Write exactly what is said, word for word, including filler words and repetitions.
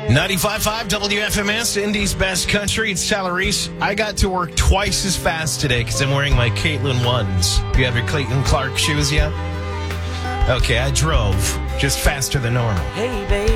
ninety-five point five W F M S, Indy's best country. It's Tyler Reese. I got to work twice as fast today because I'm wearing my Caitlin ones. Do you have your Clayton Clark shoes yet? Okay, I drove just faster than normal. Hey, babe.